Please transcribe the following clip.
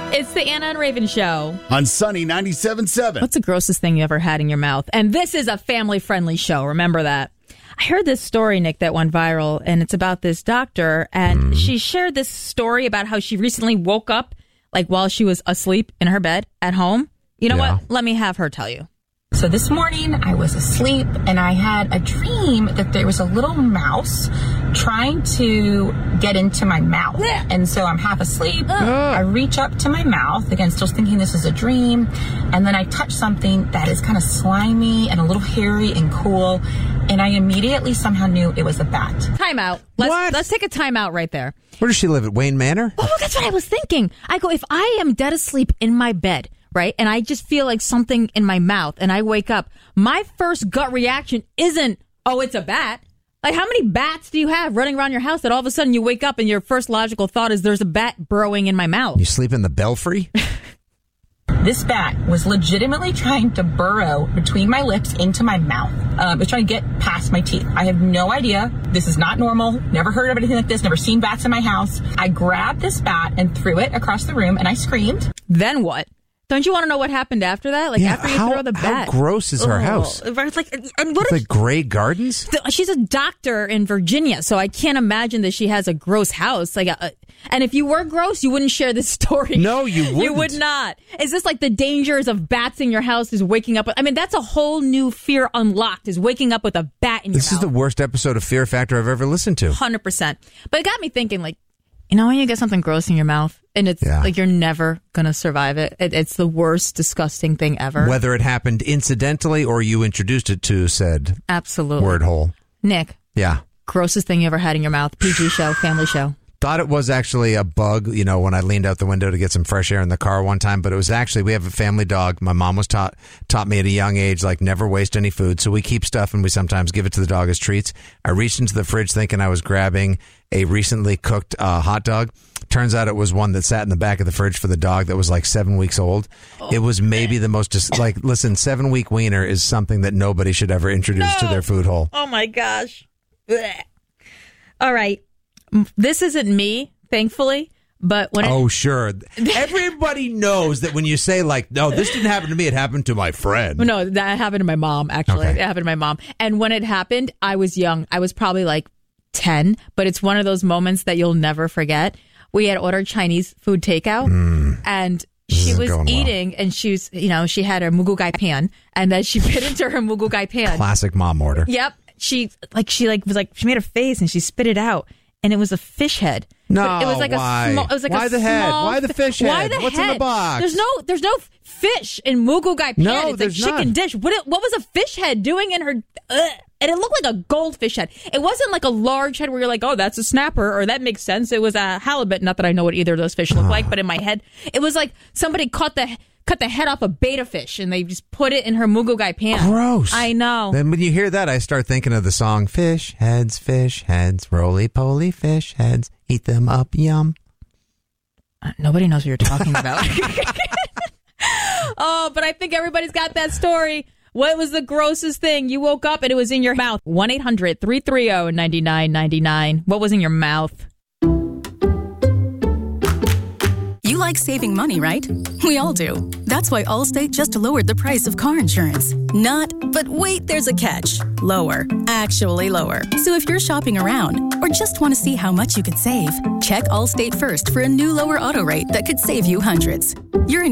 It's the Anna and Raven Show. On Sunny 97.7. What's the grossest thing you ever had in your mouth? And this is a family-friendly show. Remember that. I heard this story, Nick, that went viral, and it's about this doctor, and she shared this story about how she recently woke up, like while she was asleep in her bed at home. You know what? Let me have her tell you. So this morning I was asleep and I had a dream that there was a little mouse trying to get into my mouth. And so I'm half asleep. I reach up to my mouth, again, still thinking this is a dream. And then I touch something that is kind of slimy and a little hairy and cool. And I immediately somehow knew it was a bat. Time out. Let's take a time out right there. Where does she live? At Wayne Manor? Oh, that's what I was thinking. I go, if I am dead asleep in my bed, right, and I just feel like something in my mouth and I wake up, my first gut reaction isn't, oh, it's a bat. Like, how many bats do you have running around your house that all of a sudden you wake up and your first logical thought is there's a bat burrowing in my mouth? You sleep in the belfry? This bat was legitimately trying to burrow between my lips into my mouth. It was trying to get past my teeth. I have no idea. This is not normal. Never heard of anything like this. Never seen bats in my house. I grabbed this bat and threw it across the room and I screamed. Then what? Don't you want to know what happened after that? Like, after you throw the bat. How gross is her house? It's like, and what it's like Grey Gardens? She's a doctor in Virginia, so I can't imagine that she has a gross house. Like, and if you were gross, you wouldn't share this story. No, you wouldn't. You would not. Is this like the dangers of bats in your house is waking up? I mean, that's a whole new fear unlocked, is waking up with a bat in your mouth. This is the worst episode of Fear Factor I've ever listened to. 100%. But it got me thinking, like, you know when you get something gross in your mouth and it's like you're never going to survive it? It's the worst, disgusting thing ever. Whether it happened incidentally or you introduced it to said word hole. Nick. Yeah. Grossest thing you ever had in your mouth. PG show, family show. Thought it was actually a bug, you know, when I leaned out the window to get some fresh air in the car one time, but it was actually, we have a family dog. My mom was taught me at a young age, like, never waste any food. So we keep stuff and we sometimes give it to the dog as treats. I reached into the fridge thinking I was grabbing a recently cooked hot dog. Turns out it was one that sat in the back of the fridge for the dog that was like 7 weeks old. It was maybe the most, listen, 7-week wiener is something that nobody should ever introduce to their food hole. Oh my gosh. Blech. All right. This isn't me, thankfully, but when Oh, sure. Everybody knows that when you say, like, no, this didn't happen to me, it happened to my friend. No, that happened to my mom, actually. Okay. It happened to my mom. And when it happened, I was young. I was probably like 10, but it's one of those moments that you'll never forget. We had ordered Chinese food takeout, and she was eating, and she was, you know, she had her mugugai pan, and then she bit into her mugugai pan. Classic mom order. Yep. She made a face, and she spit it out. And it was a fish head. No, but it was like why? a small. It was like why a the small, head? Why the fish head? Why the What's head? in the box? There's no fish in mugugai pan. No, it's there's like chicken not. dish. What was a fish head doing in her? And it looked like a goldfish head. It wasn't like a large head where you're like, oh, that's a snapper, or that makes sense. It was a halibut. Not that I know what either of those fish look like, but in my head, it was like somebody cut the head off a beta fish and they just put it in her mugugai pan. Gross. I know. Then when you hear that, I start thinking of the song, fish heads, roly-poly fish heads, eat them up, yum. Nobody knows what you're talking about. Oh, but I think everybody's got that story. What was the grossest thing? You woke up and it was in your mouth. 1-800-330-9999. What was in your mouth? You like saving money, right? We all do. That's why Allstate just lowered the price of car insurance. Not, but wait, there's a catch. Lower. Actually lower. So if you're shopping around or just want to see how much you could save, check Allstate first for a new lower auto rate that could save you hundreds. You're in